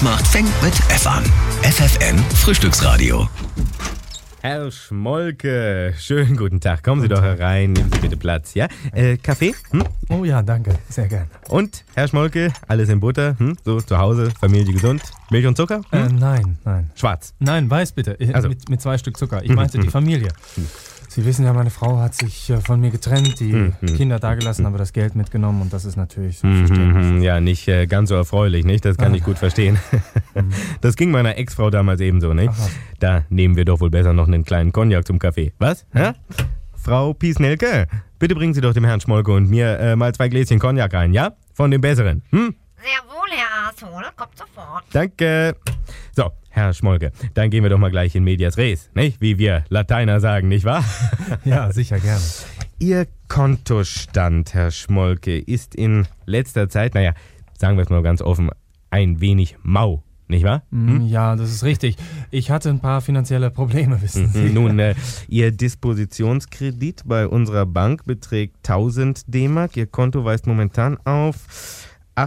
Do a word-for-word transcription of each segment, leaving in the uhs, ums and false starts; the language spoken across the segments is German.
Macht fängt mit F an. F F N Frühstücksradio. Herr Schmolke, schönen guten Tag. Kommen Sie doch herein, nehmen Sie bitte Platz, ja? Äh, Kaffee? Hm? Oh ja, danke, sehr gern. Und, Herr Schmolke, alles in Butter? Hm? So, zu Hause, Familie gesund? Milch und Zucker? Hm? Äh, nein, nein. Schwarz? Nein, weiß bitte, äh, Also. mit, mit zwei Stück Zucker. Ich meinte die Familie. Sie wissen ja, meine Frau hat sich äh, von mir getrennt, die Mhm. Kinder dagelassen, aber das Geld mitgenommen und das ist natürlich so verständlich. Mhm, ja, nicht äh, ganz so erfreulich, nicht? Das kann ich gut verstehen. Das ging meiner Ex-Frau damals ebenso, nicht? Ach was. Da nehmen wir doch wohl besser noch einen kleinen Cognac zum Kaffee. Was? Hä? Frau Piesnelke, bitte bringen Sie doch dem Herrn Schmolke und mir äh, mal zwei Gläschen Cognac rein, ja? Von dem besseren. Hm? Sehr wohl, Herr Ashole. Kommt sofort. Danke. So, Herr Schmolke, dann gehen wir doch mal gleich in medias res, nicht? Wie wir Lateiner sagen, nicht wahr? Ja, sicher, gerne. Ihr Kontostand, Herr Schmolke, ist in letzter Zeit, naja, sagen wir es mal ganz offen, ein wenig mau, nicht wahr? Mm, Ja, das ist richtig. Ich hatte ein paar finanzielle Probleme, wissen Sie. Nun, äh, Ihr Dispositionskredit bei unserer Bank beträgt tausend D-Mark. Ihr Konto weist momentan auf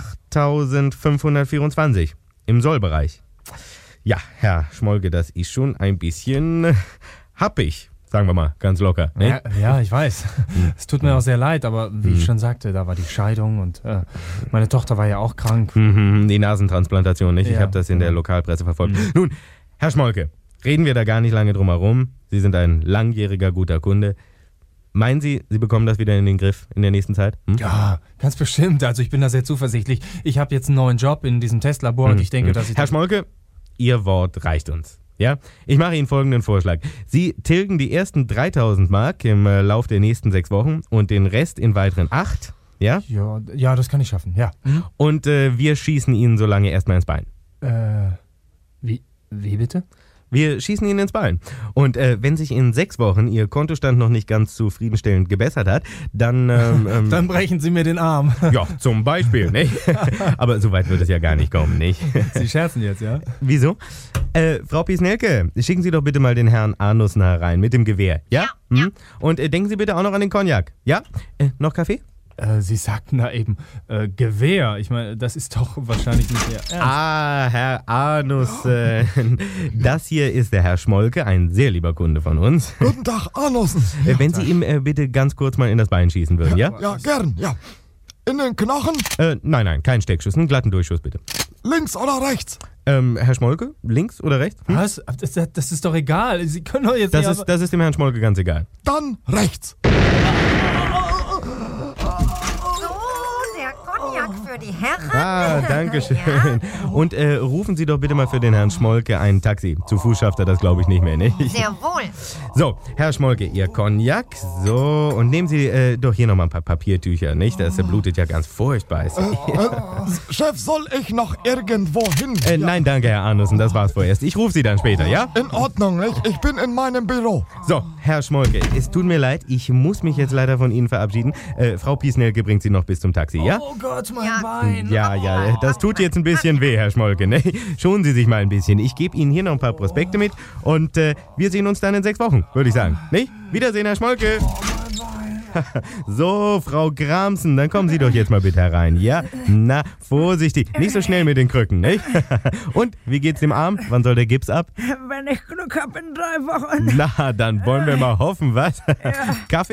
achttausendfünfhundertvierundzwanzig im Sollbereich. Ja, Herr Schmolke, das ist schon ein bisschen äh, happig, sagen wir mal, ganz locker. Ne? Ja, ja, ich weiß. Es tut mir auch sehr leid, aber wie ich schon sagte, da war die Scheidung und äh, meine Tochter war ja auch krank. Mhm, die Nasentransplantation, nicht? Ich Ja. habe das in der Lokalpresse verfolgt. Nun, Herr Schmolke, reden wir da gar nicht lange drum herum. Sie sind ein langjähriger, guter Kunde. Meinen Sie, Sie bekommen das wieder in den Griff in der nächsten Zeit? Hm? Ja, ganz bestimmt. Also ich bin da sehr zuversichtlich. Ich habe jetzt einen neuen Job in diesem Testlabor und ich denke, dass ich... Herr Schmolke, Ihr Wort reicht uns. Ja? Ich mache Ihnen folgenden Vorschlag. Sie tilgen die ersten dreitausend Mark im äh, Lauf der nächsten sechs Wochen und den Rest in weiteren acht. Ja? ja, ja, das kann ich schaffen, ja. Hm? Und äh, wir schießen Ihnen so lange erstmal ins Bein. Äh, wie, wie bitte? Wir schießen Ihnen ins Bein. Und äh, wenn sich in sechs Wochen Ihr Kontostand noch nicht ganz zufriedenstellend gebessert hat, dann... Ähm, ähm, Dann brechen Sie mir den Arm. ja, zum Beispiel, nicht? Aber so weit wird es ja gar nicht kommen, nicht? Sie scherzen jetzt, ja? Wieso? Äh, Frau Piesnelke, schicken Sie doch bitte mal den Herrn Arnussen herein mit dem Gewehr, ja? Ja, ja. Hm? Und äh, denken Sie bitte auch noch an den Cognac, ja? Äh, noch Kaffee? Äh, Sie sagten da eben äh, Gewehr. Ich meine, das ist doch wahrscheinlich nicht Ihr Ernst. Ah, Herr Arnus, äh, das hier ist der Herr Schmolke, ein sehr lieber Kunde von uns. Guten Tag, Arnussen. Äh, wenn Sie ihm äh, bitte ganz kurz mal in das Bein schießen würden, ja? Ja, gern, ja. In den Knochen, Äh, nein, nein, kein Steckschuss, einen glatten Durchschuss bitte. links oder rechts? Ähm, Herr Schmolke, links oder rechts? Hm? Was? Das, das ist doch egal. Sie können doch jetzt Das nicht... ist, das ist dem Herrn Schmolke ganz egal. Dann rechts. So, der Cognac für die Herren. Ah, danke schön. Ja. Und äh, rufen Sie doch bitte mal für den Herrn Schmolke ein Taxi. Zu Fuß schafft er das, glaube ich, nicht mehr, nicht? Sehr wohl. So, Herr Schmolke, Ihr Cognac. So, und nehmen Sie äh, doch hier nochmal ein paar Papiertücher, nicht? Das äh, blutet ja ganz furchtbar. Ist. Äh, Chef, soll ich noch irgendwo hin? Äh, nein, danke, Herr Arnussen, das war's vorerst. Ich rufe Sie dann später, ja? In Ordnung, nicht? Ich bin in meinem Büro. So, Herr Schmolke, es tut mir leid, ich muss mich jetzt leider von Ihnen verabschieden. Äh, Frau Piesnelke bringt Sie noch bis zum Taxi, ja? Oh Gott, mein Ja. Bein. Ja, ja, das tut jetzt ein bisschen weh, Herr Schmolke, ne? Schonen Sie sich mal ein bisschen. Ich gebe Ihnen hier noch ein paar Prospekte mit und äh, wir sehen uns dann in sechs Wochen, würde ich sagen. Nicht? Wiedersehen, Herr Schmolke. So, Frau Gramsen, dann kommen Sie doch jetzt mal bitte herein, ja? Na, vorsichtig, nicht so schnell mit den Krücken, nicht? Und, wie geht's dem Arm? Wann soll der Gips ab? Wenn ich Glück habe, in drei Wochen. Na, dann wollen wir mal hoffen, was? Kaffee?